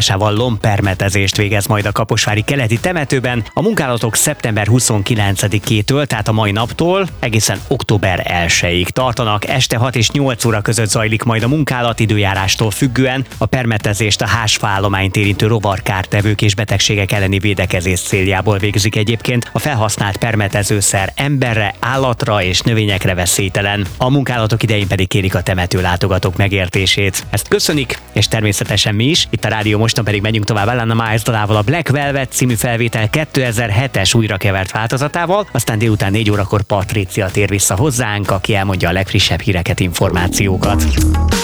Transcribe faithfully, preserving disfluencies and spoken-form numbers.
támogatásával lombpermetezést végez majd a kaposvári keleti temetőben. A munkálatok szeptember huszonkilencedikétől, tehát a mai naptól egészen október elsejéig tartanak. Este hat és nyolc óra között zajlik majd a munkálat, időjárástól függően. A permetezést a házfaállományt érintő rovarkártevők és betegségek elleni védekezés céljából végzik egyébként. A felhasznált permetezőszer emberre, állatra és növényekre veszélytelen. A munkálatok idején pedig kérik a temető látogatók megértését. Ezt köszönik, és természetesen mi is. Itt a Rádió Moston pedig megyünk tovább Alana Miles dalával, a Black Velvet című felvétel kétezer-hetes újrakevert változatával, aztán délután négy órakor Patricia tér vissza hozzánk, aki elmondja a legfrissebb híreket, információkat.